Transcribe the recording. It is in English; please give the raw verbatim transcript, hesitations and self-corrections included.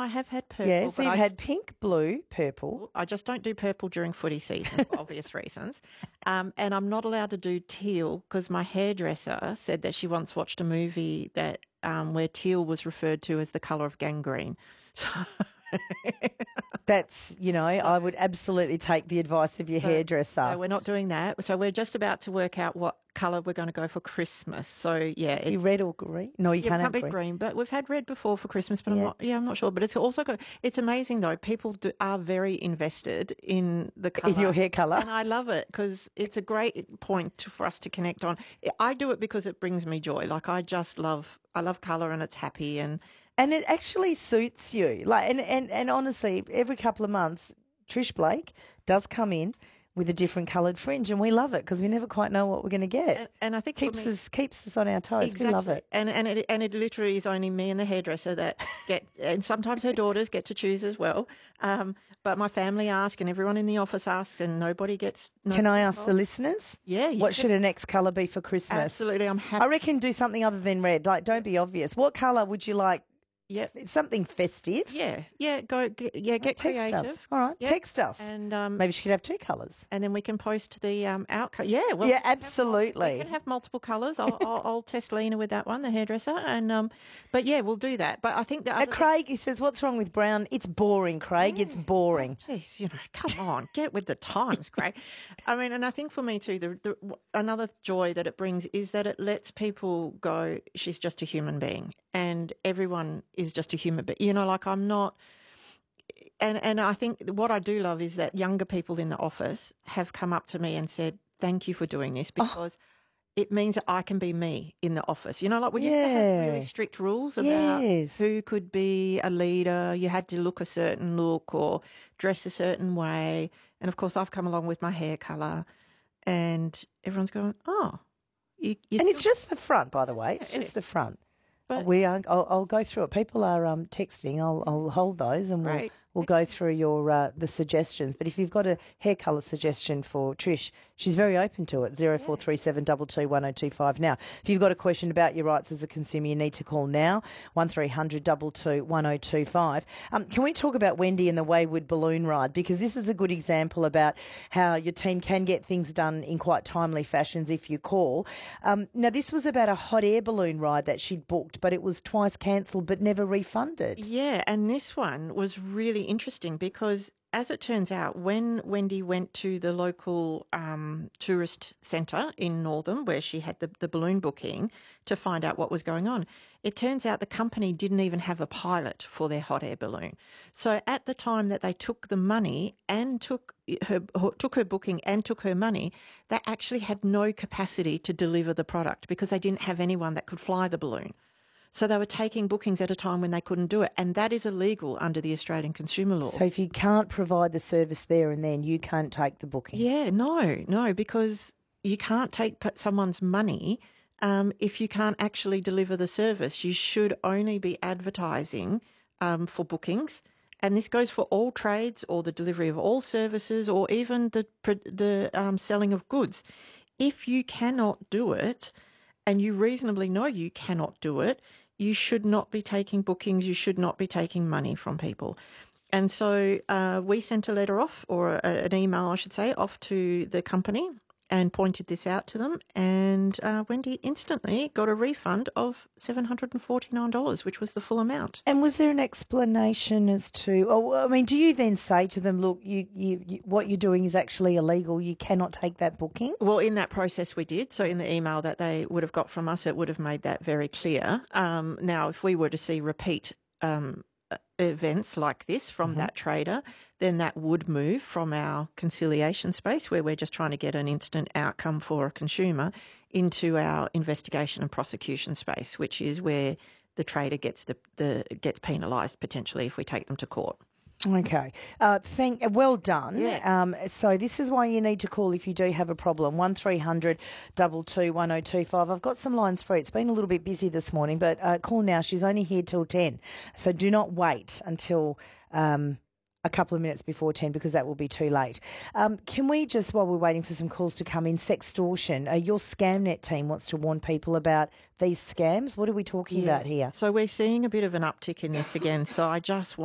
I have had purple. Yeah, so but you've I, had pink, blue, purple. I just don't do purple during footy season for obvious reasons. Um, and I'm not allowed to do teal because my hairdresser said that she once watched a movie that um, where teal was referred to as the colour of gangrene. So That's, you know, I would absolutely take the advice of your So- hairdresser. So we're not doing that. So we're just about to work out what colour we're going to go for Christmas. So yeah, it's you red or green? No, you yeah, can't it have can't be green. green, but we've had red before for Christmas. But I'm Yeah. not. Yeah, I'm not sure. But it's also good. It's amazing though. People do, are very invested in the colour, In your hair colour. and I love it because it's a great point to, for us to connect on. I do it because it brings me joy. Like I just love. I love colour, and it's happy and. And it actually suits you. Like, and, and, and honestly, every couple of months, Trish Blake does come in with a different coloured fringe, and we love it because we never quite know what we're going to get. And, and I think for keeps me- us keeps us on our toes. We love it. And and it and it literally is only me and the hairdresser that get, and sometimes her daughters get to choose as well. Um, but my family ask, and everyone in the office asks, and nobody gets. Can I nobody ask the involved. listeners? Yeah, you What can- should a next colour be for Christmas? Absolutely, I'm happy. I reckon do something other than red. Like, don't be obvious. What colour would you like? Yeah, Something festive. yeah, yeah. Go, get, yeah, get Text creative. us. All right, Yeah. text us. And um, Maybe she could have two colours. and then we can post the um outcome. Yeah, well, Yeah, we can have mul- absolutely. We can have multiple colours. I'll, I'll, I'll test Lena with that one, the hairdresser, and um, but yeah, we'll do that. But I think that Uh, Craig, he says, what's wrong with brown? It's boring, Craig. It's boring. Jeez, you know, come on, get with the times, Craig. I mean, and I think for me too, the, the another joy that it brings is that it lets people go, she's just a human being, and everyone is just a human being. You know, like I'm not. And and I think what I do love is that younger people in the office have come up to me and said, "Thank you for doing this," because. It means that I can be me in the office. You know, like we used to have really Yeah. strict rules about Yes. who could be a leader. You had to look a certain look or dress a certain way. And of course, I've come along with my hair colour, and everyone's going, "Oh, you." you And it's still-" just the front, by the way. It's Yeah, it just is. the front. But- we are, I'll, I'll go through it. People are um, texting. I'll, I'll hold those and we'll, Right. we'll go through your uh, the suggestions. But if you've got a hair colour suggestion for Trish, she's very open to it. Zero four three seven two two one zero two five. Now, if you've got a question about your rights as a consumer, you need to call now one three hundred two two one zero two five. Um, can we talk about Wendy and the Wayward Balloon Ride? Because this is a good example about how your team can get things done in quite timely fashions if you call. Um, now, this was about a hot air balloon ride that she'd booked, but it was twice cancelled but never refunded. Yeah, and this one was really interesting because, as it turns out, when Wendy went to the local um, tourist centre in Northam, where she had the, the balloon booking, to find out what was going on, it turns out the company didn't even have a pilot for their hot air balloon. So at the time that they took the money and took her took her booking and took her money, they actually had no capacity to deliver the product because they didn't have anyone that could fly the balloon. So they were taking bookings at a time when they couldn't do it. And that is illegal under the Australian consumer law. So if you can't provide the service there and then, you can't take the booking. Yeah, no, no, because you can't take p- someone's money um, if you can't actually deliver the service. You should only be advertising um, for bookings. And this goes for all trades or the delivery of all services or even the, pr- the um, selling of goods. If you cannot do it and you reasonably know you cannot do it, you should not be taking bookings. You should not be taking money from people. And so uh, we sent a letter off, or a, an email, I should say, off to the company and pointed this out to them. And uh, Wendy instantly got a refund of seven hundred forty-nine dollars, which was the full amount. And was there an explanation as to, oh, I mean, do you then say to them, look, you, you, you, what you're doing is actually illegal, you cannot take that booking? Well, in that process we did. So in the email that they would have got from us, it would have made that very clear. Um, now, if we were to see repeat um, events like this from Mm-hmm. that trader, then that would move from our conciliation space, where we're just trying to get an instant outcome for a consumer, into our investigation and prosecution space, which is where the trader gets the, the gets penalised potentially if we take them to court. Okay. Uh, thank. Well done. Yeah. Um, so this is why you need to call if you do have a problem. One three hundred two two one zero two five. I've got some lines free. It's been a little bit busy this morning, but uh, call now. She's only here till ten, so do not wait until um, a couple of minutes before ten because that will be too late. Um, can we just, while we're waiting for some calls to come in, sextortion? Uh, your ScamNet team wants to warn people about these scams. What are we talking about here? So we're seeing a bit of an uptick in this again. So I just